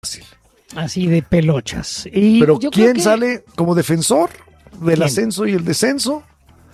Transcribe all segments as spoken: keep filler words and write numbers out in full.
fácil. Así de pelochas. Y Pero yo ¿quién creo que... sale como defensor del ¿Quién? ascenso y el descenso?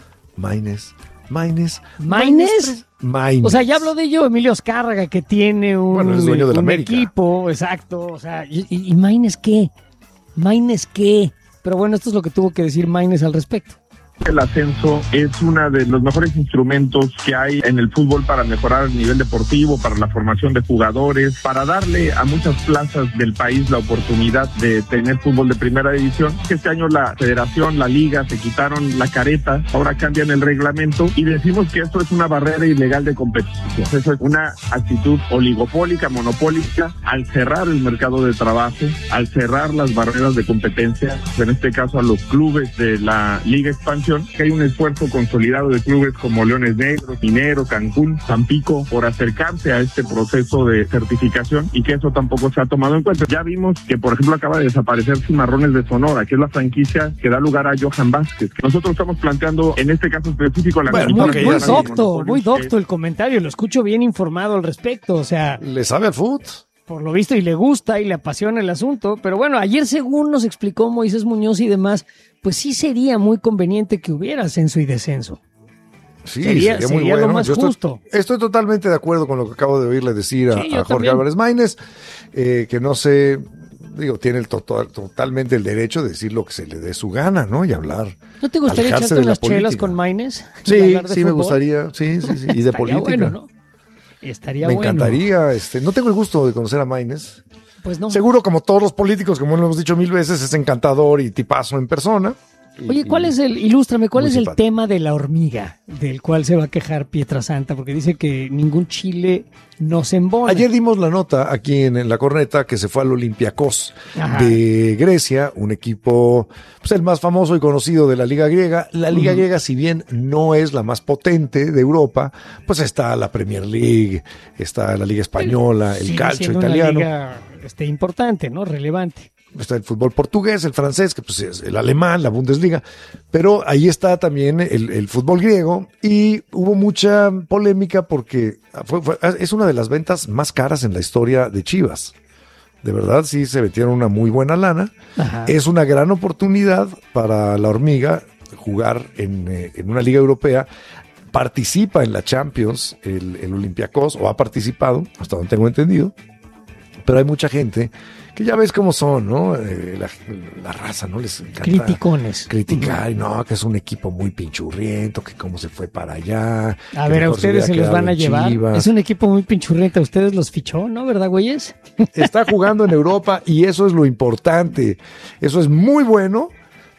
Maínez. Maínez. ¿Maínez? Maínez. O sea, ya habló de ello Emilio Azcárraga, que tiene un, Bueno, es dueño de la un América. equipo, exacto. O sea, ¿y, y, y Maínez qué? ¿Maínez qué? Pero bueno, esto es lo que tuvo que decir Maínez al respecto. El ascenso es uno de los mejores instrumentos que hay en el fútbol para mejorar el nivel deportivo, para la formación de jugadores, para darle a muchas plazas del país la oportunidad de tener fútbol de primera división. Este año la federación, la liga se quitaron la careta, ahora cambian el reglamento y decimos que esto es una barrera ilegal de competencia. Eso es una actitud oligopólica, monopólica, al cerrar el mercado de trabajo, al cerrar las barreras de competencia, en este caso a los clubes de la Liga Expansión, que hay un esfuerzo consolidado de clubes como Leones Negros, Mineros, Cancún, Tampico, por acercarse a este proceso de certificación y que eso tampoco se ha tomado en cuenta. Ya vimos que, por ejemplo, acaba de desaparecer Cimarrones de Sonora, que es la franquicia que da lugar a Johan Vázquez. Nosotros estamos planteando, en este caso específico, la Bueno, Muy, porque muy ya sí, docto, muy docto el comentario. Lo escucho bien informado al respecto. O sea, ¿Le sabe al fútbol? por lo visto, y le gusta y le apasiona el asunto. Pero bueno, ayer según nos explicó Moisés Muñoz y demás, pues sí sería muy conveniente que hubiera ascenso y descenso. Sí, Sería- sería, muy sería lo bueno. más Yo estoy- justo. Estoy, totalmente de acuerdo con lo que acabo de oírle decir a, Sí, yo a Jorge también. Álvarez Maínez, eh, que no sé, digo, tiene el to- totalmente el derecho de decir lo que se le dé su gana, ¿no? Y hablar. ¿No te gustaría alejarse echarte de la unas chelas política. con Maínez? Y Sí, hablar de sí me fútbol? gustaría, sí, sí, sí. Y de Estaría política. bueno, ¿no? Estaría Me bueno. encantaría, este, no tengo el gusto de conocer a Maínez. Pues no. Seguro, como todos los políticos, como lo hemos dicho mil veces, es encantador y tipazo en persona. Y- Oye, ¿cuál y- es el, ilústrame, cuál muy es el simpático. tema de la hormiga del cual se va a quejar Pietrasanta? Porque dice que ningún chile nos embona. Ayer dimos la nota aquí en, en La Corneta que se fue al Olympiacos Ajá. de Grecia, un equipo, pues el más famoso y conocido de la Liga Griega. La Liga Ujú. Griega, si bien no es la más potente de Europa, pues está la Premier League, está la Liga Española, el Sigue calcio siendo una italiano. liga, este, importante, ¿no? Relevante. Está el fútbol portugués, el francés, que pues es el alemán, la Bundesliga, pero ahí está también el, el fútbol griego y hubo mucha polémica porque fue- fue- es una de las ventas más caras en la historia de Chivas. De verdad, sí se metieron una muy buena lana. Ajá. Es una gran oportunidad para la hormiga jugar en, eh, en una liga europea. Participa en la Champions, el, el Olympiacos, o ha participado, hasta donde tengo entendido. Pero hay mucha gente que ya ves cómo son, ¿no? Eh, la, la raza, ¿no? Les encanta Criticones. criticar, y no, que es un equipo muy pinchurriento, que cómo se fue para allá. A que ver, a mejor ustedes se hubiera los van a quedado en llevar. Chivas. Es un equipo muy pinchurriento. Ustedes los fichó, ¿no? ¿Verdad, güeyes? Está jugando en Europa y eso es lo importante. Eso es muy bueno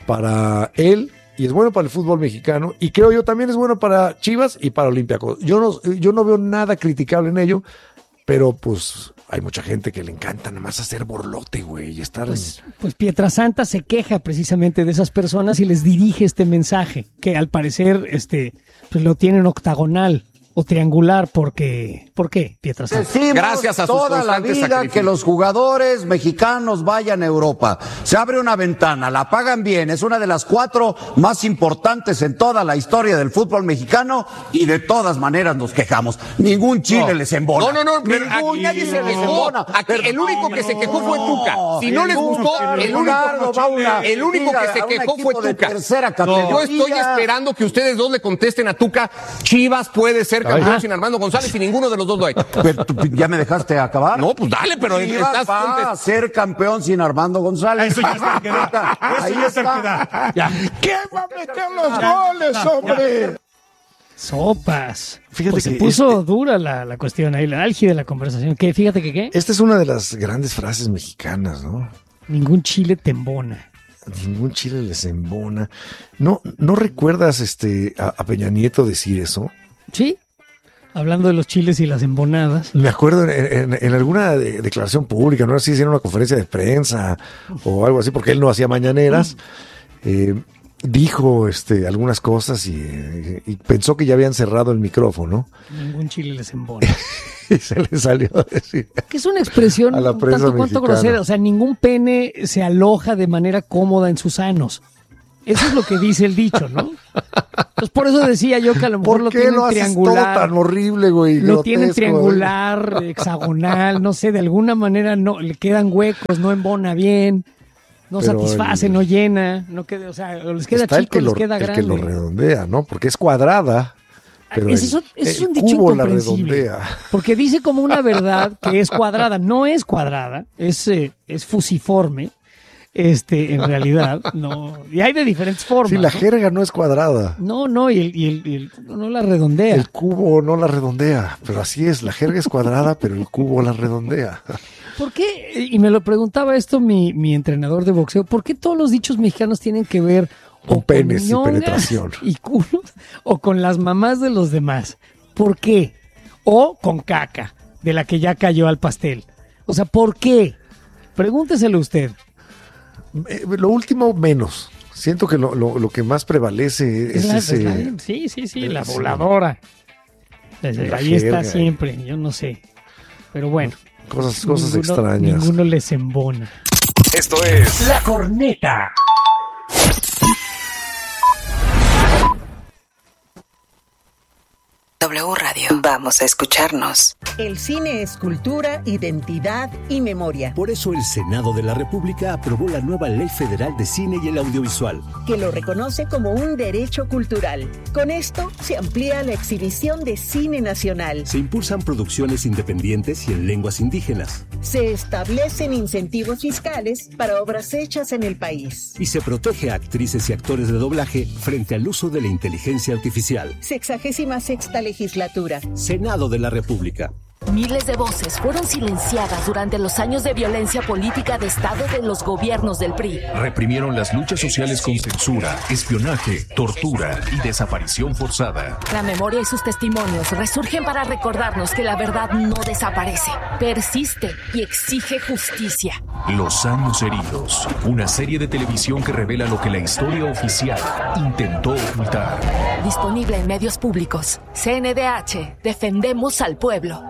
para él y es bueno para el fútbol mexicano y creo yo también es bueno para Chivas y para Olympiacos. Yo no, yo no veo nada criticable en ello, pero pues hay mucha gente que le encanta nada más hacer borlote, güey, y estar Pues, pues Pietrasanta se queja precisamente de esas personas y les dirige este mensaje, que al parecer este, pues lo tienen octagonal o triangular porque... ¿Por qué, Pietrasanta? Decimos Gracias a sus toda la constantes vida sacrificios. que los jugadores mexicanos vayan a Europa. Se abre una ventana, la pagan bien, es una de las cuatro más importantes en toda la historia del fútbol mexicano y de todas maneras nos quejamos. Ningún Chile No. les embona. No, no, no, pero Ningún aquí nadie Chile se les embona. Aquí el único que se quejó fue Tuca. Si no les gustó, el único, el único que se quejó fue Tuca. Tercera Yo categoría. estoy esperando que ustedes dos le contesten a Tuca. Chivas puede ser campeón Ajá. sin Armando González y ninguno de los dos lo ha hecho. Pero tú, ¿ya me dejaste acabar? No, pues dale, pero Chivas estás va contest- a ser campeón sin Armando González. Eso ya es terquedad. Eso Ahí ya es está. terquedad. Ya. ¿quién va a meter los goles, hombre? Sopas. Fíjate Pues se que puso este- dura la, la cuestión ahí, la álgida de la conversación. Que fíjate que qué, Esta es una de las grandes frases mexicanas, ¿no? ningún chile te embona. Ningún chile les embona. ¿No, no recuerdas este, a, a Peña Nieto decir eso? ¿Sí? Hablando de los chiles y las embonadas. Me acuerdo en, en- en alguna de- declaración pública, no sé si era una conferencia de prensa o algo así, porque él no hacía mañaneras. Eh, dijo este, algunas cosas y, y pensó que ya habían cerrado el micrófono Ningún chile les embona. y se le salió a decir. Que es una expresión A la un prensa tanto cuanto mexicana. grosera. O sea, ningún pene se aloja de manera cómoda en sus anos. Eso es lo que dice el dicho, ¿no? Entonces, por eso decía yo que a lo mejor ¿Por lo qué tienen lo haces triangular. todo tan horrible, güey? Lo tienen grotesco, triangular, güey? hexagonal, no sé, de alguna manera no le quedan huecos, no embona bien, no Pero satisface, el- no llena, no queda, o sea, o les queda Está el chico, que, les lo, queda el grande. que lo redondea, ¿no? Porque es cuadrada. Pero Ese el, es un- ese es un el dicho cubo la incomprensible. redondea. Porque dice como una verdad que es cuadrada. No es cuadrada, es, eh, es fusiforme. Este, en realidad, no. Y hay de diferentes formas. Sí, la ¿no? jerga no es cuadrada. No, no, y el, y el- y el- no, no la redondea. El cubo no la redondea. Pero así es, la jerga es cuadrada, pero el cubo la redondea. ¿Por qué? Y me lo preguntaba esto mi, mi entrenador de boxeo. ¿Por qué todos los dichos mexicanos tienen que ver Con o penes y ñongas penetración. y culos o con las mamás de los demás? ¿Por qué? O con caca, de la que ya cayó al pastel. O sea, ¿por qué? Pregúnteselo usted. Eh, Lo último, menos. Siento que lo, lo, lo que más prevalece es, la- ese... la- sí, sí, sí, la sí. voladora. Desde La ahí está jerga. siempre, yo no sé. Pero bueno. Cosas, cosas ninguno- extrañas. Ninguno les embona. Esto es La corneta. W Radio. Vamos a escucharnos. El cine es cultura, identidad y memoria, Por eso el Senado de la República aprobó la nueva Ley Federal de Cine y el Audiovisual. que lo reconoce como un derecho cultural. Con esto se amplía la exhibición de cine nacional. Se impulsan producciones independientes y en lenguas indígenas. Se establecen incentivos fiscales para obras hechas en el país. Y se protege a actrices y actores de doblaje frente al uso de la inteligencia artificial. Sexagésima sexta legislatura. Senado de la República. Miles de voces fueron silenciadas durante los años de violencia política de Estado de los gobiernos del P R I. reprimieron las luchas sociales con censura, espionaje, tortura y desaparición forzada. La memoria y sus testimonios resurgen para recordarnos que la verdad no desaparece, persiste y exige justicia. Los años heridos, una serie de televisión que revela lo que la historia oficial intentó ocultar. Disponible en medios públicos. C N D H. Defendemos al pueblo.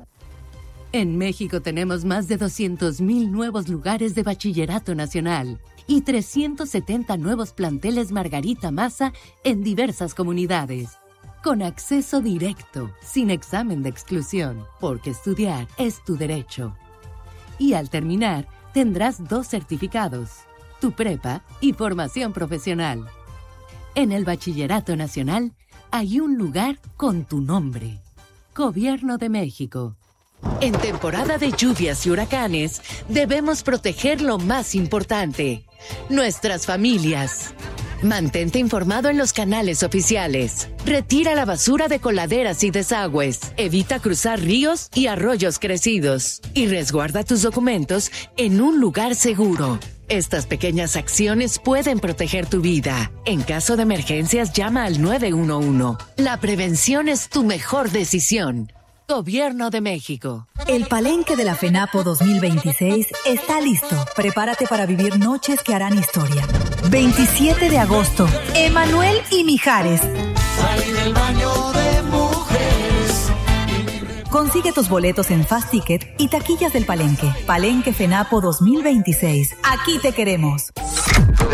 En México tenemos más de doscientos mil nuevos lugares de bachillerato nacional y trescientos setenta nuevos planteles Margarita Maza en diversas comunidades. Con acceso directo, sin examen de exclusión, porque estudiar es tu derecho. Y al terminar, tendrás dos certificados, tu prepa y formación profesional. En el Bachillerato Nacional hay un lugar con tu nombre. Gobierno de México. En temporada de lluvias y huracanes, debemos proteger lo más importante, nuestras familias. Mantente informado en los canales oficiales. Retira la basura de coladeras y desagües. Evita cruzar ríos y arroyos crecidos. Y resguarda tus documentos en un lugar seguro. Estas pequeñas acciones pueden proteger tu vida. En caso de emergencias, llama al nueve uno uno. La prevención es tu mejor decisión. Gobierno de México. El Palenque de la FENAPO dos mil veintiséis está listo. Prepárate para vivir noches que harán historia. veintisiete de agosto, Emanuel y Mijares. Salí del baño de mujeres. Consigue tus boletos en Fast Ticket y taquillas del Palenque. Palenque FENAPO dos mil veintiséis. Aquí te queremos.